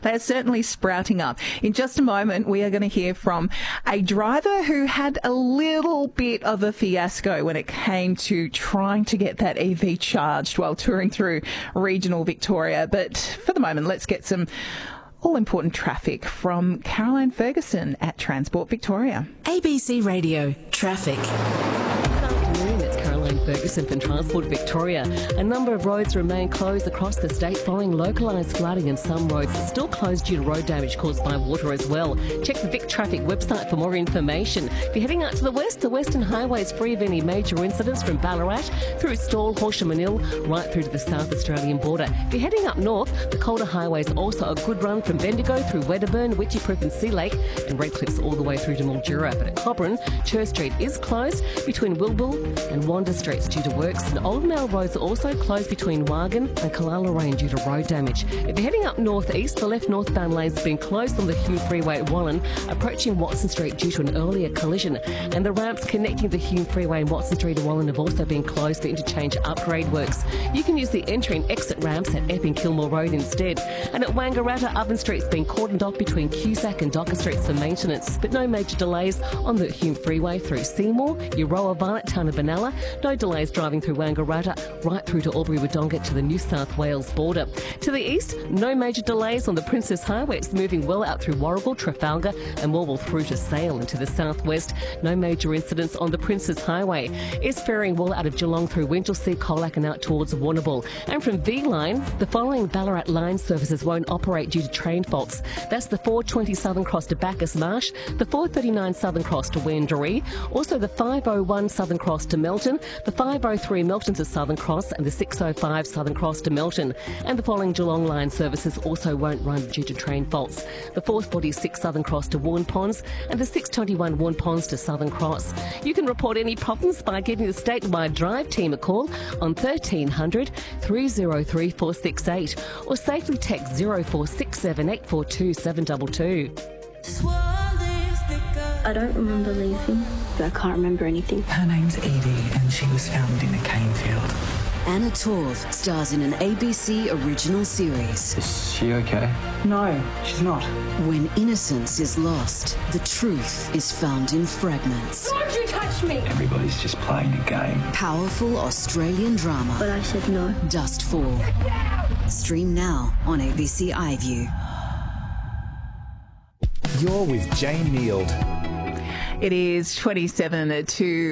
They're certainly sprouting up. In just a moment, we are going to hear from a driver who had a little bit of a fiasco when it came to trying to get that EV charged while touring through regional Victoria. But for the moment, let's get some all-important traffic from Caroline Ferguson at Transport Victoria. ABC Radio Traffic. Ferguson from Transport Victoria. A number of roads remain closed across the state following localised flooding, and some roads are still closed due to road damage caused by water as well. Check the Vic Traffic website for more information. If you're heading out to the Western Highway is free of any major incidents from Ballarat through Stawell, Horsham and Hill, right through to the South Australian border. If you're heading up north, the Calder Highway is also a good run from Bendigo through Wedderburn, Witchyproof and Sea Lake, and Redcliff's all the way through to Mildura. But at Cobram, Church Street is closed between Wilbur and Wanda Streets due to works, and Old Mail Roads are also closed between Wargan and Kallala Lane due to road damage. If you're heading up northeast, the left northbound lanes have been closed on the Hume Freeway at Wallen, approaching Watson Street due to an earlier collision, and the ramps connecting the Hume Freeway and Watson Street to Wallen have also been closed for interchange upgrade works. You can use the entry and exit ramps at Epping Kilmore Road instead, and at Wangaratta, Oven Street's been cordoned off between Cusack and Docker Streets for maintenance, but no major delays on the Hume Freeway through Seymour, Euroa, Violet Town and Benalla. No delays driving through Wangaratta right through to Albury-Wodonga to the New South Wales border. To the east, no major delays on the Princess Highway. It's moving well out through Warragul, Trafalgar and Morwell through to Sale. And to the southwest, no major incidents on the Princess Highway. It's ferrying well out of Geelong through Winchelsea, Colac and out towards Warrnambool. And from V-Line, the following Ballarat line services won't operate due to train faults. That's the 420 Southern Cross to Bacchus Marsh, the 439 Southern Cross to Wendouree, also the 501 Southern Cross to Melton, the 503 Melton to Southern Cross and the 605 Southern Cross to Melton. And the following Geelong line services also won't run due to train faults. The 446 Southern Cross to Warn Ponds and the 621 Warn Ponds to Southern Cross. You can report any problems by giving the statewide drive team a call on 1300 303 468 or safely text 0467 842 722. I don't remember leaving. I can't remember anything. Her name's Edie and she was found in a cane field. Anna Torv stars in an ABC original series. Is she okay? No, she's not. When innocence is lost, the truth is found in fragments. Don't you touch me! Everybody's just playing a game. Powerful Australian drama. But I said no. Dustfall. Stream now on ABC iView. You're with Jane Neild. It is 22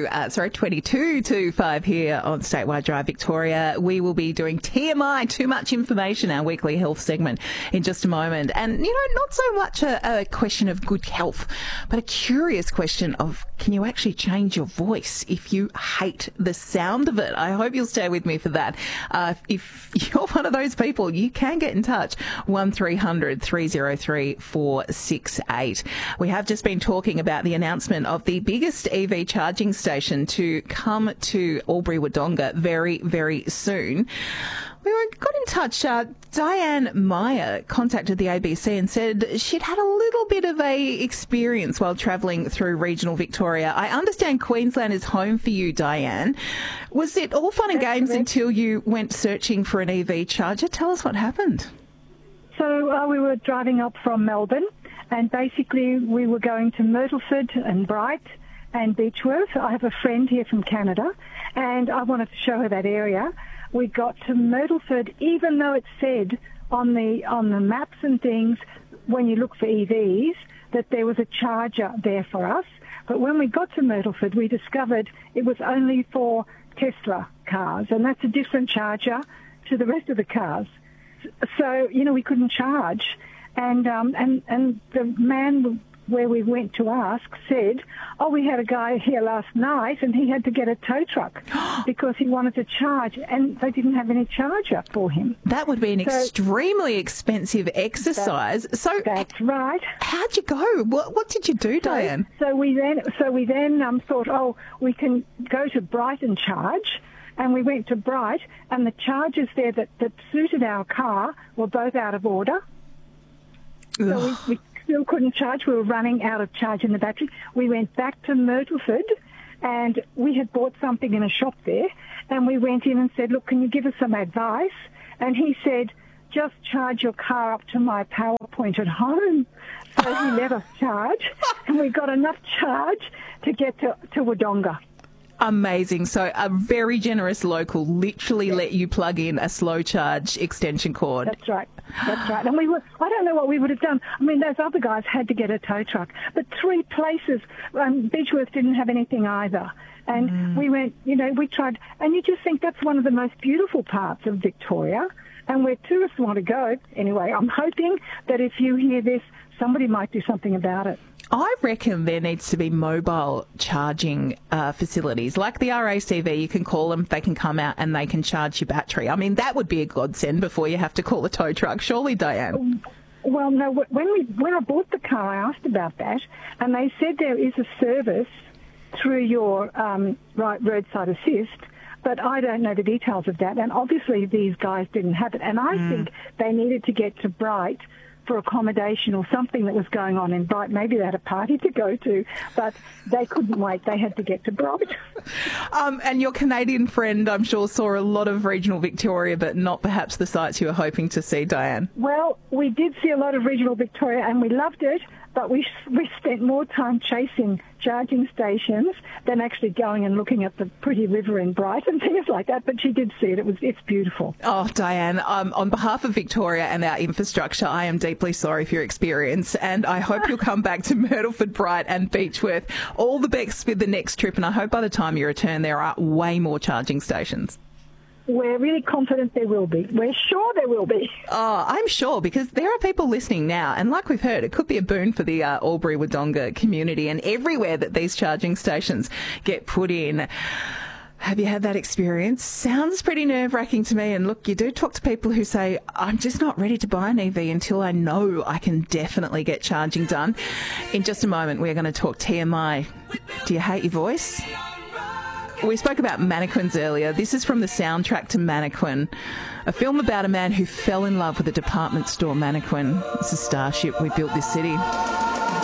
to 5 here on Statewide Drive Victoria. We will be doing TMI, Too Much Information, our weekly health segment in just a moment. And, not so much a question of good health, but a curious question of, can you actually change your voice if you hate the sound of it? I hope you'll stay with me for that. If you're one of those people, you can get in touch, 1300 303 468. We have just been talking about the announcement of the biggest EV charging station to come to Albury-Wodonga very, very soon. We got in touch. Diane Meyer contacted the ABC and said she'd had a little bit of a experience while travelling through regional Victoria. I understand Queensland is home for you, Diane. Was it all fun and games until you went searching for an EV charger? Tell us what happened. So we were driving up from Melbourne, and basically we were going to Myrtleford and Bright and Beechworth. I have a friend here from Canada, and I wanted to show her that area. We got to Myrtleford, even though it said on the maps and things, when you look for EVs, that there was a charger there for us. But when we got to Myrtleford, we discovered it was only for Tesla cars, and that's a different charger to the rest of the cars. So, we couldn't charge. And the man where we went to ask said, we had a guy here last night and he had to get a tow truck because he wanted to charge, and they didn't have any charger for him. That would be an extremely expensive exercise. That's right. How'd you go? What did you do, Diane? So we then thought, we can go to Bright and charge. And we went to Bright, and the chargers there that suited our car were both out of order. So we still couldn't charge. We were running out of charge in the battery. We went back to Myrtleford, and we had bought something in a shop there, and we went in and said, look, can you give us some advice? And he said, just charge your car up to my power point at home. So we let us charge, and we got enough charge to get to Wodonga. Amazing. So a very generous local literally let you plug in a slow charge extension cord. That's right. That's right. And I don't know what we would have done. I mean, those other guys had to get a tow truck. But 3 places, Beechworth didn't have anything either. And we went, we tried. And you just think that's one of the most beautiful parts of Victoria and where tourists want to go. Anyway, I'm hoping that if you hear this, somebody might do something about it. I reckon there needs to be mobile charging facilities. Like the RACV, you can call them, they can come out and they can charge your battery. I mean, that would be a godsend before you have to call a tow truck. Surely, Diane? Well, no, when I bought the car, I asked about that, and they said there is a service through your roadside assist, but I don't know the details of that. And obviously these guys didn't have it. And I think they needed to get to Bright for accommodation or something that was going on in Bright. Maybe they had a party to go to, but they couldn't wait. They had to get to Bright. And your Canadian friend, I'm sure, saw a lot of regional Victoria, but not perhaps the sights you were hoping to see, Diane. Well, we did see a lot of regional Victoria and we loved it, but we spent more time chasing charging stations than actually going and looking at the pretty river in Bright and things like that. But she did see it. It's beautiful. Oh, Diane, on behalf of Victoria and our infrastructure, I am deeply sorry for your experience, and I hope you'll come back to Myrtleford, Bright and Beechworth. All the best with the next trip, and I hope by the time you return there are way more charging stations. We're really confident there will be. We're sure there will be. Oh, I'm sure, because there are people listening now, and like we've heard, it could be a boon for the Albury-Wodonga community and everywhere that these charging stations get put in. Have you had that experience? Sounds pretty nerve-wracking to me. And look, you do talk to people who say, I'm just not ready to buy an EV until I know I can definitely get charging done. In just a moment, we're going to talk TMI. Do you hate your voice? We spoke about mannequins earlier. This is from the soundtrack to Mannequin, a film about a man who fell in love with a department store mannequin. It's a starship. We built this city.